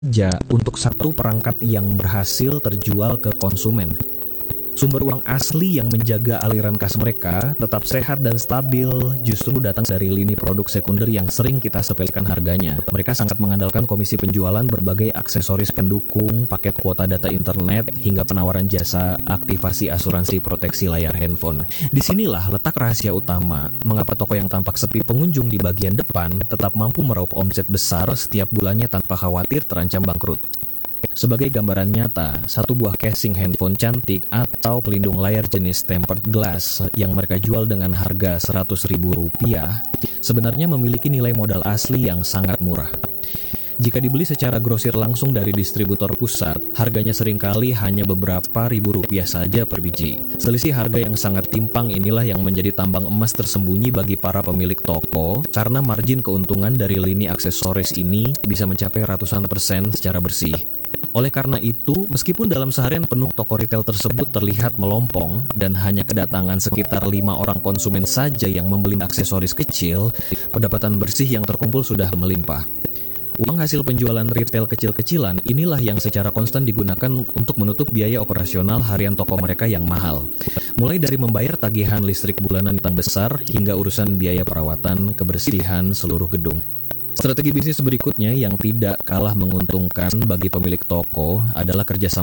untuk satu perangkat yang berhasil terjual ke konsumen. Sumber uang asli yang menjaga aliran kas mereka tetap sehat dan stabil justru datang dari lini produk sekunder yang sering kita sepelekan harganya. Mereka sangat mengandalkan komisi penjualan berbagai aksesoris pendukung, paket kuota data internet, hingga penawaran jasa aktivasi asuransi proteksi layar handphone. Disinilah letak rahasia utama mengapa toko yang tampak sepi pengunjung di bagian depan tetap mampu meraup omset besar setiap bulannya tanpa khawatir terancam bangkrut. Sebagai gambaran nyata, satu buah casing handphone cantik atau pelindung layar jenis tempered glass yang mereka jual dengan harga Rp100.000 sebenarnya memiliki nilai modal asli yang sangat murah. Jika dibeli secara grosir langsung dari distributor pusat, harganya seringkali hanya beberapa ribu rupiah saja per biji. Selisih harga yang sangat timpang inilah yang menjadi tambang emas tersembunyi bagi para pemilik toko, karena margin keuntungan dari lini aksesoris ini bisa mencapai ratusan persen secara bersih. Oleh karena itu, meskipun dalam seharian penuh toko retail tersebut terlihat melompong dan hanya kedatangan sekitar 5 orang konsumen saja yang membeli aksesoris kecil, pendapatan bersih yang terkumpul sudah melimpah. Uang hasil penjualan retail kecil-kecilan inilah yang secara konstan digunakan untuk menutup biaya operasional harian toko mereka yang mahal. Mulai dari membayar tagihan listrik bulanan yang besar hingga urusan biaya perawatan kebersihan seluruh gedung. Strategi bisnis berikutnya yang tidak kalah menguntungkan bagi pemilik toko adalah kerjasama